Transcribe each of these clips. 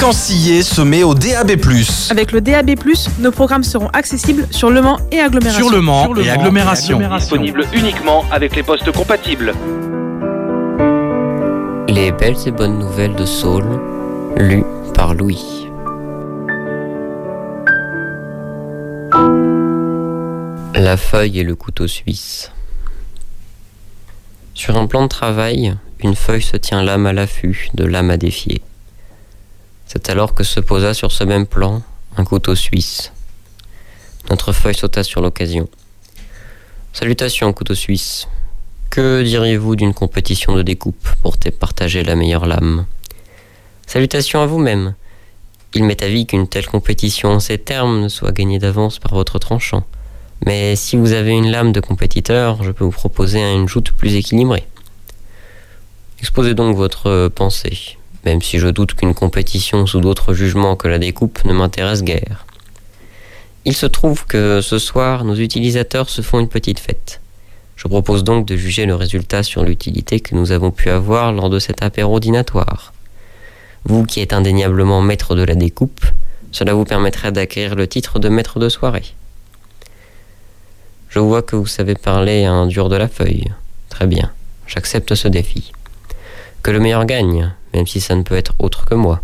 Fréquencier se met au DAB+. Avec le DAB+, nos programmes seront accessibles sur Le Mans et agglomération. Sur Le Mans et agglomération. Disponible uniquement avec les postes compatibles. Les belles et bonnes nouvelles de Saul, lues par Louis. La feuille et le couteau suisse. Sur un plan de travail, une feuille se tient l'âme à l'affût, de l'âme à défier. C'est alors que se posa sur ce même plan un couteau suisse. Notre feuille sauta sur l'occasion. Salutations, couteau suisse. Que diriez-vous d'une compétition de découpe pour partager la meilleure lame ? Salutations à vous-même. Il m'est avis qu'une telle compétition en ces termes ne soit gagnée d'avance par votre tranchant. Mais si vous avez une lame de compétiteur, je peux vous proposer une joute plus équilibrée. Exposez donc votre pensée, même si je doute qu'une compétition sous d'autres jugements que la découpe ne m'intéresse guère. Il se trouve que ce soir, nos utilisateurs se font une petite fête. Je propose donc de juger le résultat sur l'utilité que nous avons pu avoir lors de cet apéro dînatoire. Vous qui êtes indéniablement maître de la découpe, cela vous permettrait d'acquérir le titre de maître de soirée. Je vois que vous savez parler à un dur de la feuille. Très bien, j'accepte ce défi. Que le meilleur gagne, même si ça ne peut être autre que moi.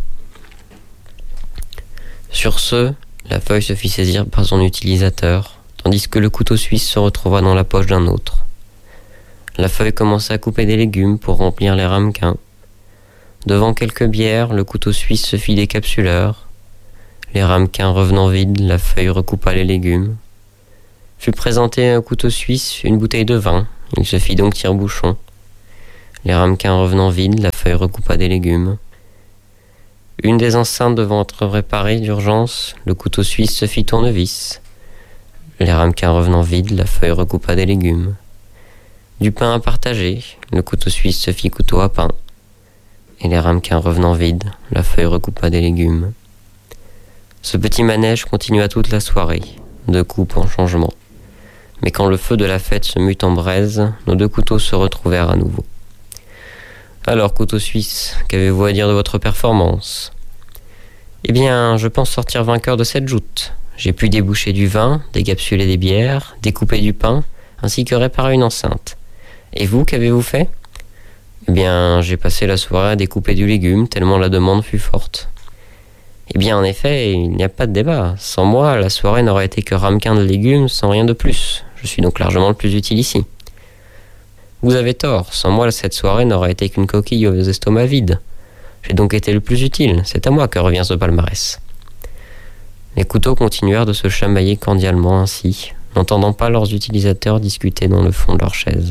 Sur ce, la feuille se fit saisir par son utilisateur, tandis que le couteau suisse se retrouva dans la poche d'un autre. La feuille commença à couper des légumes pour remplir les ramequins. Devant quelques bières, le couteau suisse se fit décapsuleur. Les ramequins revenant vides, la feuille recoupa les légumes. Fut présenté à un couteau suisse une bouteille de vin. Il se fit donc tire-bouchon. Les ramequins revenant vides, la feuille recoupa des légumes. Une des enceintes devant être réparée d'urgence, le couteau suisse se fit tournevis. Les ramequins revenant vides, la feuille recoupa des légumes. Du pain à partager, le couteau suisse se fit couteau à pain. Et les ramequins revenant vides, la feuille recoupa des légumes. Ce petit manège continua toute la soirée, de coupe en changement. Mais quand le feu de la fête se mut en braise, nos deux couteaux se retrouvèrent à nouveau. Alors, couteau suisse, qu'avez-vous à dire de votre performance ? Eh bien, je pense sortir vainqueur de cette joute. J'ai pu déboucher du vin, décapsuler des bières, découper du pain, ainsi que réparer une enceinte. Et vous, qu'avez-vous fait ? Eh bien, j'ai passé la soirée à découper du légume, tellement la demande fut forte. Eh bien, en effet, il n'y a pas de débat. Sans moi, la soirée n'aurait été que ramequin de légumes, sans rien de plus. Je suis donc largement le plus utile ici. Vous avez tort, sans moi, cette soirée n'aurait été qu'une coquille aux estomacs vides. J'ai donc été le plus utile, c'est à moi que revient ce palmarès. Les couteaux continuèrent de se chamailler cordialement ainsi, n'entendant pas leurs utilisateurs discuter dans le fond de leur chaise.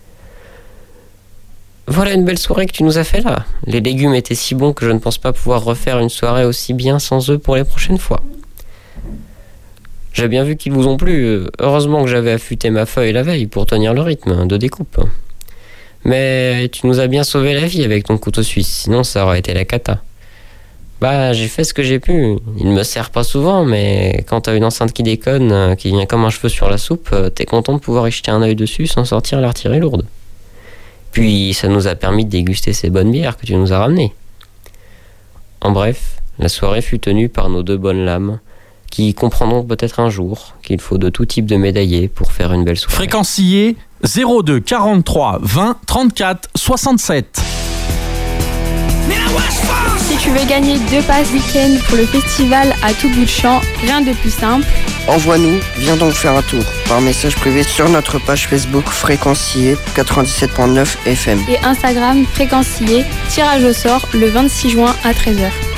Voilà une belle soirée que tu nous as fait là. Les légumes étaient si bons que je ne pense pas pouvoir refaire une soirée aussi bien sans eux pour les prochaines fois. J'ai bien vu qu'ils vous ont plu. Heureusement que j'avais affûté ma feuille la veille pour tenir le rythme de découpe. Mais tu nous as bien sauvé la vie avec ton couteau suisse, sinon ça aurait été la cata. Bah, j'ai fait ce que j'ai pu. Il me sert pas souvent, mais quand t'as une enceinte qui déconne, qui vient comme un cheveu sur la soupe, t'es content de pouvoir y jeter un œil dessus sans sortir l'artillerie lourde. Puis ça nous a permis de déguster ces bonnes bières que tu nous as ramenées. En bref, la soirée fut tenue par nos deux bonnes lames, qui comprendront peut-être un jour qu'il faut de tout type de médaillés pour faire une belle soirée. Fréquencier 02 43 20 34 67. Si tu veux gagner 2 passes week-end pour le festival à tout bout de champ, rien de plus simple. Envoie-nous, viens donc faire un tour, par message privé sur notre page Facebook Fréquencier 97.9 FM. Et Instagram Fréquencier, tirage au sort le 26 juin à 13h.